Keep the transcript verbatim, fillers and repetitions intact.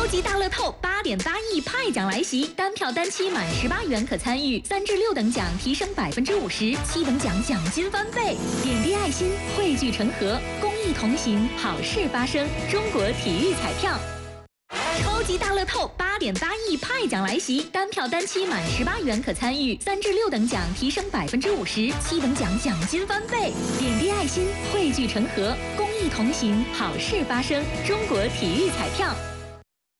级大乐透八点八亿派奖来袭，单票单期满十八元可参与，三至六等奖提升百分之五十，七等奖奖金翻倍。点滴爱心，汇聚成河，公益同行，好事发生。中国体育彩票。 超级大乐透八点八亿派奖来袭，单票单期满十八元可参与，三至六等奖提升百分之五十，七等奖奖金翻倍。点滴爱心，汇聚成河，公益同行，好事发生。中国体育彩票。